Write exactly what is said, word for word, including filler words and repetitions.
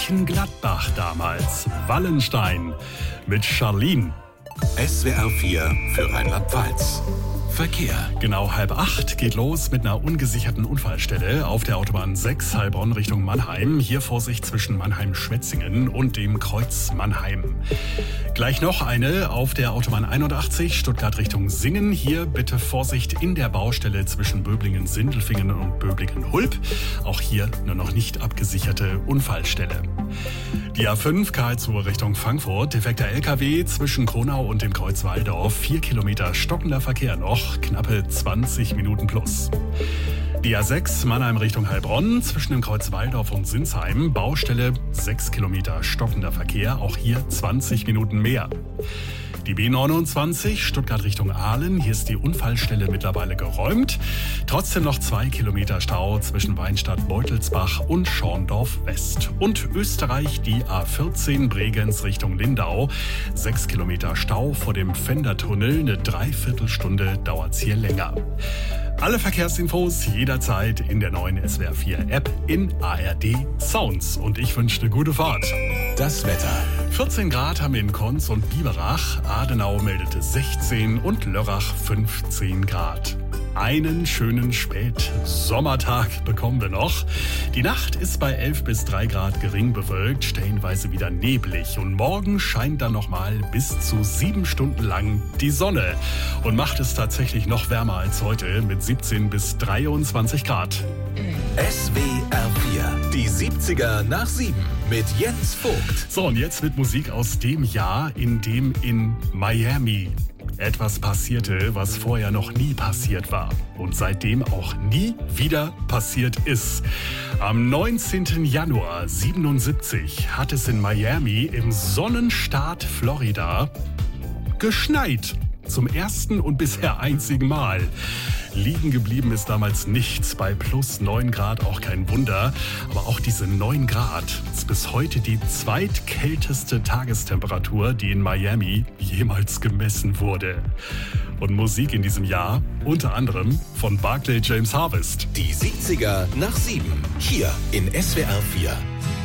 Mönchengladbach damals. Wallenstein mit Charlene. S W R vier für Rheinland-Pfalz. Verkehr. Genau halb acht geht los mit einer ungesicherten Unfallstelle auf der Autobahn sechs Heilbronn Richtung Mannheim. Hier Vorsicht zwischen Mannheim-Schwetzingen und dem Kreuz Mannheim. Gleich noch eine auf der Autobahn einundachtzig Stuttgart Richtung Singen. Hier bitte Vorsicht in der Baustelle zwischen Böblingen-Sindelfingen und Böblingen-Hulp. Auch hier eine noch nicht abgesicherte Unfallstelle. Die A fünf Karlsruhe Richtung Frankfurt. Defekter L K W zwischen Kronau und dem Kreuz Waldorf. Vier Kilometer stockender Verkehr noch. Knappe zwanzig Minuten plus. Die A sechs Mannheim Richtung Heilbronn zwischen dem Kreuz Waldorf und Sinsheim. Baustelle sechs Kilometer stockender Verkehr. Auch hier zwanzig Minuten mehr. Die B neunundzwanzig Stuttgart Richtung Aalen. Hier ist die Unfallstelle mittlerweile geräumt. Trotzdem noch zwei Kilometer Stau zwischen Weinstadt-Beutelsbach und Schorndorf West. Und Österreich die A vierzehn Bregenz Richtung Lindau. Sechs Kilometer Stau vor dem Fendertunnel. Eine Dreiviertelstunde dauert's hier länger. Alle Verkehrsinfos jederzeit in der neuen S W R vier App in A R D Sounds. Und ich wünsche eine gute Fahrt. Das Wetter. vierzehn Grad haben wir in Konz und Biberach. Adenau meldete sechzehn und Lörrach fünfzehn Grad. Einen schönen Spätsommertag bekommen wir noch. Die Nacht ist bei elf bis drei Grad gering bewölkt, stellenweise wieder neblig. Und morgen scheint dann nochmal bis zu sieben Stunden lang die Sonne. Und macht es tatsächlich noch wärmer als heute mit siebzehn bis dreiundzwanzig Grad. S W R vier, die siebziger nach sieben mit Jens Vogt. So, und jetzt mit Musik aus dem Jahr, in dem in Miami etwas passierte, was vorher noch nie passiert war und seitdem auch nie wieder passiert ist. Am neunzehnten Januar siebenundsiebzig hat es in Miami im Sonnenstaat Florida geschneit. Zum ersten und bisher einzigen Mal. Liegen geblieben ist damals nichts, bei plus neun Grad auch kein Wunder. Aber auch diese neun Grad ist bis heute die zweitkälteste Tagestemperatur, die in Miami jemals gemessen wurde. Und Musik in diesem Jahr unter anderem von Barclay James Harvest. Die siebziger nach sieben, hier in S W R vier.